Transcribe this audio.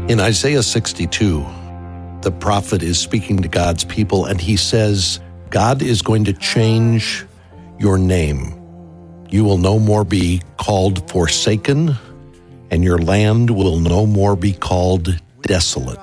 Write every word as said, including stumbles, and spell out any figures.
In Isaiah sixty-two, the prophet is speaking to God's people, and he says, God is going to change your name. You will no more be called forsaken, and your land will no more be called desolate.